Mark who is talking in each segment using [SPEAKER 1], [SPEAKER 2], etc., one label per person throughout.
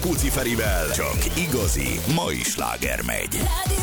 [SPEAKER 1] Puci Ferivel csak igazi mai sláger megy.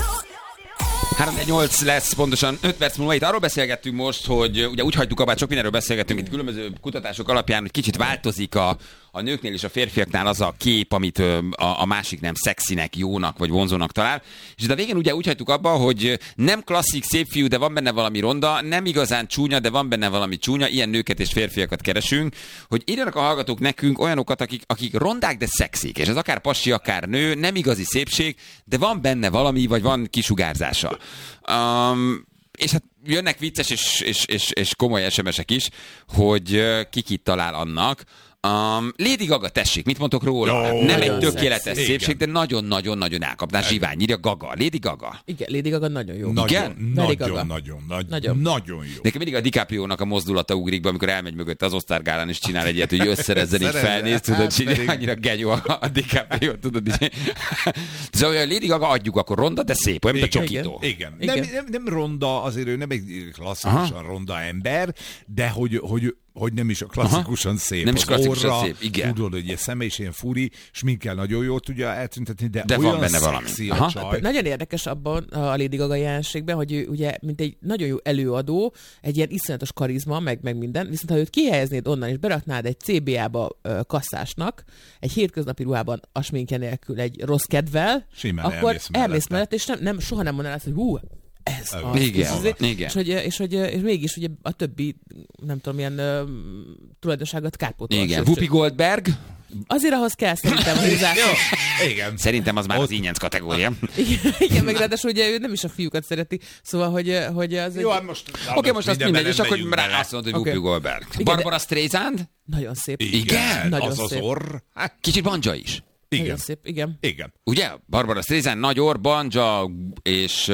[SPEAKER 2] 3-8 lesz pontosan 5 perc múlva. Itt arról beszélgettünk most, hogy ugye úgy hagytuk abba, sok mindenről beszélgettünk itt különböző kutatások alapján, hogy kicsit változik a nőknél és a férfiaknál az a kép, amit a másik nem szexinek, jónak vagy vonzónak talál. És a végén ugye úgy hagytuk abba, hogy nem klasszik szép fiú, de van benne valami ronda, nem igazán csúnya, de van benne valami csúnya, ilyen nőket és férfiakat keresünk, hogy írjanak a hallgatók nekünk olyanokat, akik rondák, de szexik, és ez akár pasi, akár nő, nem igazi szépség, de van benne valami, vagy van kisugárzása. És hát jönnek vicces és komoly SMS-ek is, hogy kikit talál annak. Lady Gaga, tessék, mit mondtok róla?
[SPEAKER 3] Jó,
[SPEAKER 2] nem egy
[SPEAKER 3] nagyon
[SPEAKER 2] tökéletes
[SPEAKER 3] szexi.
[SPEAKER 2] szépség, de nagyon-nagyon elkapná. Zsivány írja Gaga. Lady Gaga.
[SPEAKER 4] Igen, Lady Gaga nagyon jó.
[SPEAKER 3] Nagyon jó.
[SPEAKER 2] Nekem mindig a DiCaprio-nak a mozdulata ugrik be, amikor elmegy mögött az Oscar gálán, és csinál egy ilyet, hogy összerezzen, így felnéz, tudod, így annyira genyó a DiCaprio, tudod, így. Szóval a Lady Gaga adjuk, akkor ronda, de szép, olyan, mint a csokító.
[SPEAKER 3] Igen.
[SPEAKER 4] Igen.
[SPEAKER 3] Nem ronda, azért ő nem egy klasszikusan ronda ember, de hogy nem is a klasszikusan szép.
[SPEAKER 2] Nem is
[SPEAKER 3] az
[SPEAKER 2] klasszikusan
[SPEAKER 3] orra,
[SPEAKER 2] szép, igen.
[SPEAKER 3] Tudod, hogy a szeme is ilyen furi, sminkel nagyon jól tudja eltüntetni, de
[SPEAKER 2] van
[SPEAKER 3] olyan
[SPEAKER 2] benne valami.
[SPEAKER 3] szexi
[SPEAKER 2] Aha.
[SPEAKER 3] a csaj.
[SPEAKER 4] Nagyon érdekes abban a Lady Gaga jelenségben, hogy ő ugye, mint egy nagyon jó előadó, egy ilyen iszonyatos karizma, meg minden, viszont ha őt kihelyeznéd onnan, és beraknád egy CBA-ba kasszásnak, egy hétköznapi ruhában, a sminkje nélkül, egy rossz kedvel,
[SPEAKER 3] Simán
[SPEAKER 4] akkor
[SPEAKER 3] elmész
[SPEAKER 4] elmész
[SPEAKER 3] mellette.
[SPEAKER 4] mellett, és soha nem mondanád, hogy ez az.
[SPEAKER 2] Igen, igen.
[SPEAKER 4] És mégis ugye a többi, nem tudom, milyen tulajdonságot kárpótol.
[SPEAKER 2] Igen, Whoopi Goldberg.
[SPEAKER 4] Azért ahhoz kell szerintem húzás.
[SPEAKER 3] Igen.
[SPEAKER 2] Szerintem az már az ínyenc kategória.
[SPEAKER 4] Igen, meg ráadásul ugye ő nem is a fiúkat szereti, szóval, hogy az
[SPEAKER 3] Jó, hát most...
[SPEAKER 2] Oké, most azt mindegy, és akkor
[SPEAKER 3] megyünk
[SPEAKER 2] rá
[SPEAKER 3] bele.
[SPEAKER 2] azt mondod, hogy Whoopi
[SPEAKER 4] Oké.
[SPEAKER 2] Goldberg.
[SPEAKER 4] Igen,
[SPEAKER 2] Barbara Streisand?
[SPEAKER 4] nagyon szép.
[SPEAKER 2] Igen,
[SPEAKER 4] nagyon
[SPEAKER 3] az
[SPEAKER 4] szép.
[SPEAKER 3] orr. Hát,
[SPEAKER 2] Kicsit banja is.
[SPEAKER 3] igen.
[SPEAKER 4] Nagyon szép, igen.
[SPEAKER 3] Igen.
[SPEAKER 2] Ugye? Barbara Streisand, nagy orr, banja és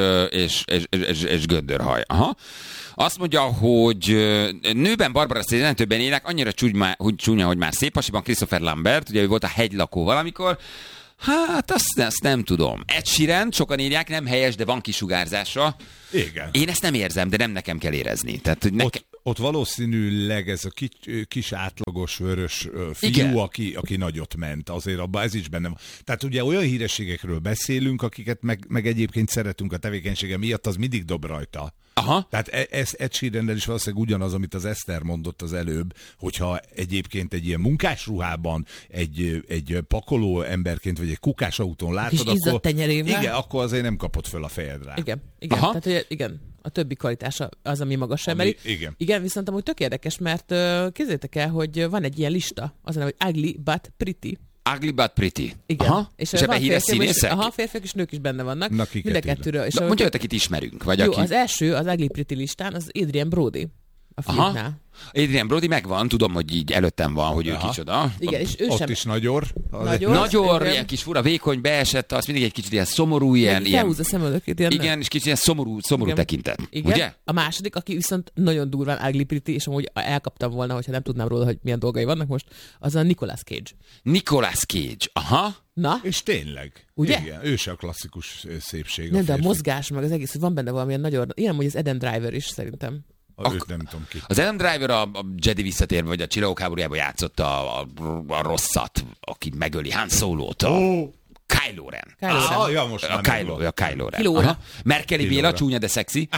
[SPEAKER 2] göndörhaj. Aha. Azt mondja, hogy nőben Barbara Streisand, többen élek, annyira csúnya, hogy már szép. Pasiban Christopher Lambert, ugye ő volt a hegylakó valamikor. Hát azt nem tudom. Ed Sheeran, sokan írják, nem helyes, de van kisugárzása.
[SPEAKER 3] Igen.
[SPEAKER 2] Én ezt nem érzem, de nem nekem kell érezni. Tehát, hogy
[SPEAKER 3] Ott valószínűleg ez a kis átlagos vörös
[SPEAKER 2] Igen.
[SPEAKER 3] fiú, aki nagyot ment. Azért abban ez is benne van. Tehát ugye olyan hírességekről beszélünk, akiket meg egyébként szeretünk a tevékenysége miatt, az mindig dob rajta.
[SPEAKER 2] Aha.
[SPEAKER 3] Tehát ez Ed Sheerannel is valószínűleg ugyanaz, amit az Eszter mondott az előbb, hogyha egyébként egy ilyen munkásruhában egy pakoló emberként, vagy egy kukásautón látod,
[SPEAKER 4] Kis izzadt
[SPEAKER 3] akkor,
[SPEAKER 4] tenyerével.
[SPEAKER 3] igen, akkor azért nem kapod föl a fejed rá.
[SPEAKER 4] Igen.
[SPEAKER 2] Aha.
[SPEAKER 4] Tehát, hogy igen, a többi kvalitása az, ami magas emeli.
[SPEAKER 3] Igen.
[SPEAKER 4] Igen, viszont amúgy tök érdekes, mert képzeljétek el, hogy van egy ilyen lista, az a neve, hogy Ugly but Pretty.
[SPEAKER 2] Ugly but pretty.
[SPEAKER 4] Igen.
[SPEAKER 2] Aha. És ebben
[SPEAKER 4] van
[SPEAKER 2] híres
[SPEAKER 4] férfiak is-
[SPEAKER 2] színészek?
[SPEAKER 4] Aha, férfiak és nők is benne vannak.
[SPEAKER 3] Na, kiket
[SPEAKER 4] Mind a
[SPEAKER 3] írnak?
[SPEAKER 4] kettőről. És
[SPEAKER 2] Na, mondja, hogy akit ismerünk. Vagy
[SPEAKER 4] jó,
[SPEAKER 2] aki...
[SPEAKER 4] az első, az Ugly Pretty listán, az Adrian Brody. A fiúknál.
[SPEAKER 2] Aha. Adrian Brody megvan, tudom, hogy így előttem van, hogy ő kicsoda.
[SPEAKER 4] Igen, és ő
[SPEAKER 3] Ott
[SPEAKER 4] sem...
[SPEAKER 3] is nagy orr.
[SPEAKER 4] Nagyon.
[SPEAKER 2] Nagy orr,
[SPEAKER 4] Igen.
[SPEAKER 2] ilyen kis fura, vékony, beesett, az mindig egy kicsit ilyen szomorú, ilyen
[SPEAKER 4] Felhúzza a szemöldökét, ilyen...
[SPEAKER 2] igen, és kicsit ilyen szomorú
[SPEAKER 4] Igen.
[SPEAKER 2] tekintet.
[SPEAKER 4] Igen.
[SPEAKER 2] Ugye?
[SPEAKER 4] A második, aki viszont nagyon durván Ugly Pretty, és amúgy elkaptam volna, hogyha nem tudnám róla, hogy milyen dolgai vannak most, az a Nicolas Cage.
[SPEAKER 2] Nicolas Cage. Aha.
[SPEAKER 4] Na?
[SPEAKER 3] És tényleg.
[SPEAKER 4] Ugye?
[SPEAKER 3] Igen, ő se a klasszikus szépség.
[SPEAKER 4] Nem, de a
[SPEAKER 3] férfi.
[SPEAKER 4] mozgás, meg az egész, hogy van benne valamilyen nagyon... Ilyen, hogy az Adam Driver is szerintem.
[SPEAKER 3] Őt nem tudom ki.
[SPEAKER 2] Az Adam Driver a Jedi visszatérve, vagy a Csillagok háborújában játszotta a rosszat, aki megöli Han Solo-t. Kylo Ren.
[SPEAKER 4] Kylo Ren.
[SPEAKER 3] Ja, most
[SPEAKER 2] A
[SPEAKER 3] már
[SPEAKER 2] Kylo Ren.
[SPEAKER 4] Kilóra.
[SPEAKER 2] Aha. Merkeli Béla,
[SPEAKER 3] Kilóra.
[SPEAKER 2] csúnya, de szexi.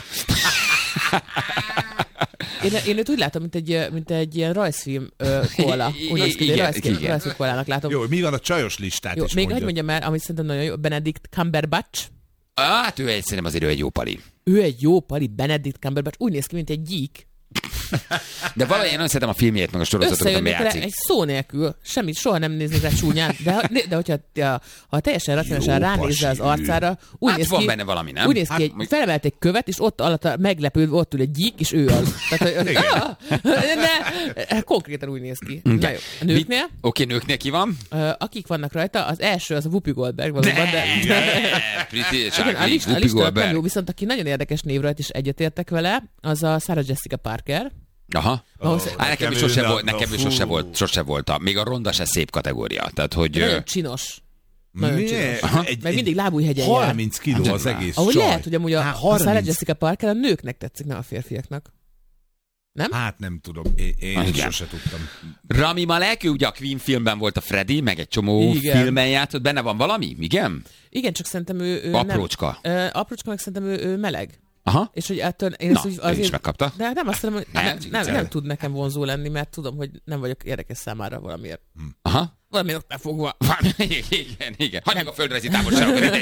[SPEAKER 4] Én őt úgy látom, mint egy ilyen rajzfilm koala. Úgy néz ki,
[SPEAKER 2] Igen,
[SPEAKER 4] rajzfilm
[SPEAKER 2] igen.
[SPEAKER 4] koalának látom.
[SPEAKER 3] Jó, mi van a csajos listát
[SPEAKER 4] Jó,
[SPEAKER 3] is
[SPEAKER 4] még
[SPEAKER 3] mondja.
[SPEAKER 4] hogy mondjam el, amit szerintem nagyon jó, Benedict Cumberbatch.
[SPEAKER 2] Hát szerintem azért ő egy jó pali.
[SPEAKER 4] Ő egy jó pali, Benedict Cumberbatch, úgy néz ki, mint egy gyík.
[SPEAKER 2] De valahogy én nagyon szeretem a filmjét, meg a sorozatokat, amiben
[SPEAKER 4] Összejönnek vele
[SPEAKER 2] játszik.
[SPEAKER 4] egy szó nélkül, semmit, soha nem néznék rá csúnyán, de hogyha ha teljesen racionálisan
[SPEAKER 3] Jó
[SPEAKER 4] ránézzel az
[SPEAKER 3] pasi.
[SPEAKER 4] arcára, úgy
[SPEAKER 2] Hát
[SPEAKER 4] néz
[SPEAKER 2] van
[SPEAKER 4] ki,
[SPEAKER 2] benne valami, nem?
[SPEAKER 4] úgy néz ki,
[SPEAKER 2] Hát,
[SPEAKER 4] hogy felemelt egy követ, és ott alatt meglepődve ott ül egy gyík, és ő az. Tehát, hogy, konkrétan úgy néz ki. Na jó, a nőknél,
[SPEAKER 2] Oké, nőknél ki van?
[SPEAKER 4] akik vannak rajta, az első az a Whoopi Goldberg valóban, de...
[SPEAKER 2] Pretty,
[SPEAKER 4] Igen,
[SPEAKER 2] Charlie,
[SPEAKER 4] a
[SPEAKER 2] Whoopi
[SPEAKER 4] lista nem
[SPEAKER 2] Goldberg.
[SPEAKER 4] jó, viszont aki nagyon érdekes név rajta, és egyetértek vele, az a Sarah Jessica Parker.
[SPEAKER 2] Aha. Nekem is sose
[SPEAKER 3] ő
[SPEAKER 2] volt,
[SPEAKER 3] nem-
[SPEAKER 2] nekem is sose volt. Még a ronda se szép kategória. Tehát, hogy...
[SPEAKER 4] Nagyon csinos. Nagyon
[SPEAKER 3] Mi?
[SPEAKER 4] csinos.
[SPEAKER 2] Aha.
[SPEAKER 4] Meg mindig lábújhegyen jár.
[SPEAKER 3] 30 kiló az egész
[SPEAKER 4] Ahogy
[SPEAKER 3] csaj.
[SPEAKER 4] lehet, hogy amúgy a
[SPEAKER 3] 30.
[SPEAKER 4] Sarah Jessica Parker a nőknek tetszik, nem a férfiaknak. Nem?
[SPEAKER 3] Hát nem tudom, én is sose tudtam.
[SPEAKER 2] Rami Malek, ő ugye a Queen filmben volt a Freddy, meg egy csomó filmen játszott. Benne van valami? Igen?
[SPEAKER 4] Igen, csak szerintem ő
[SPEAKER 2] aprócska.
[SPEAKER 4] Nem, aprócska, meg szerintem ő meleg.
[SPEAKER 2] Aha.
[SPEAKER 4] És hogy ettől
[SPEAKER 2] én is megkapta.
[SPEAKER 4] De nem azt mondom, hogy nem tud nekem vonzó lenni, mert tudom, hogy nem vagyok érdekes számára valamiért.
[SPEAKER 2] Aha.
[SPEAKER 4] Valamiért ott befogva.
[SPEAKER 2] Igen. Hagyjuk a földrajzi távolságokat.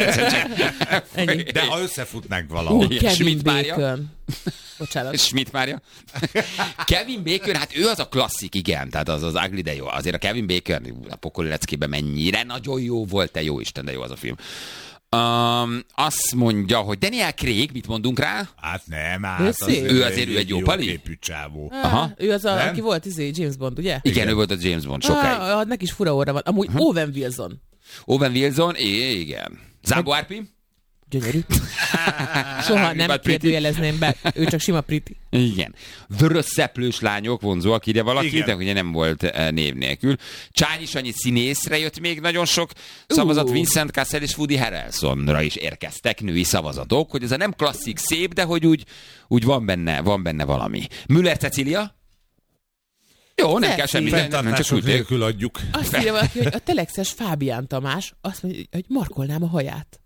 [SPEAKER 3] De ha összefutnánk valahol.
[SPEAKER 4] Kevin Bacon. Bocsánat.
[SPEAKER 2] Schmidt Mária. Kevin Bacon, hát ő az a klasszik, igen, tehát az ugly, de jó. Azért a Kevin Bacon a pokoli leckében mennyire nagyon jó volt, te jó Isten, de jó az a film. Azt mondja, hogy Daniel Craig, mit mondunk rá?
[SPEAKER 3] Hát nem,
[SPEAKER 2] ő azért egy jó pali.
[SPEAKER 3] Képű csávó.
[SPEAKER 4] Aha. Ő az, aki volt James Bond, ugye?
[SPEAKER 2] Igen, ő volt a James Bond sokáig.
[SPEAKER 4] Neki is fura orra van. Amúgy Owen Wilson.
[SPEAKER 2] Owen Wilson, igen. Zámbó Árpi?
[SPEAKER 4] Gyönyörű. Soha nem kérdőjelezném be. Ő csak sima pretty.
[SPEAKER 2] Igen. Vörös szeplős lányok vonzóak, ide valaki, igen. De ugye nem volt név nélkül. Csányi Sanyi színészre jött még nagyon sok szavazat. Vincent Cassel és Woody Harrelsonra is érkeztek női szavazatok, hogy ez a nem klasszik szép, de hogy úgy van benne valami. Müller Cecília? Jó, nem kell semmi, nem csak küldték.
[SPEAKER 3] Adjuk.
[SPEAKER 4] Azt írja valaki, hogy a telexes Fábián Tamás azt mondja, hogy markolnám a haját.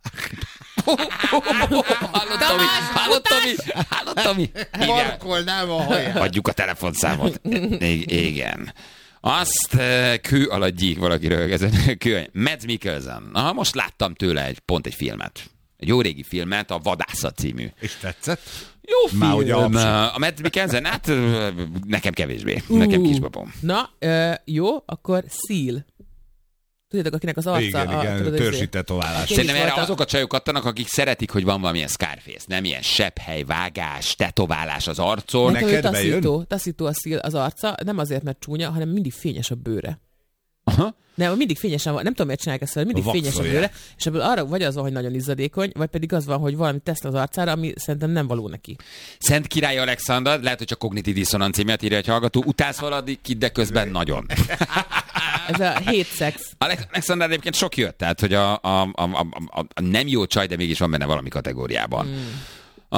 [SPEAKER 2] Hallottam.
[SPEAKER 3] Markolnám a haját.
[SPEAKER 2] Adjuk a telefonszámot. Igen. Azt kő alatt gyík valaki röhögezett. Mads Mikkelsen. Aha, most láttam tőle pont egy filmet. Egy jó régi filmet, a Vadászat című.
[SPEAKER 3] És tetszett?
[SPEAKER 2] Jó film. A Mads Mikkelsen, hát nekem kevésbé. Nekem kisbabom.
[SPEAKER 4] Na, jó, akkor Seal. Tudjátok, akinek az arca...
[SPEAKER 3] Igen, törzsi tetoválás.
[SPEAKER 2] Szerintem erre azok a csajok adtanak, akik szeretik, hogy van valamilyen Scarface, nem ilyen sebhely, vágás, tetoválás az arcon.
[SPEAKER 4] Neked bejön? Taszító a Seal az arca, nem azért, mert csúnya, hanem mindig fényes a bőre.
[SPEAKER 2] Aha.
[SPEAKER 4] Nem, mindig fényesen van, nem tudom, miért csinálják ezt, hogy mindig fényes a bőre, és ebből arra vagy az van, hogy nagyon izzadékony, vagy pedig az van, hogy valami tesz az arcára, ami szerintem nem való neki.
[SPEAKER 2] Szent Király Alexander, lehet, hogy csak kognitív diszonancia miatt írja egy hallgató, utálsz valaki, de közben nagyon.
[SPEAKER 4] Ez a hate sex.
[SPEAKER 2] Alexander egyébként sok jött, tehát, hogy a nem jó csaj, de mégis van benne valami kategóriában.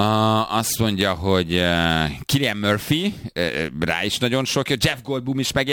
[SPEAKER 2] Azt mondja, hogy Cillian Murphy, rá is nagyon sok jött, Jeff Goldblum is megért.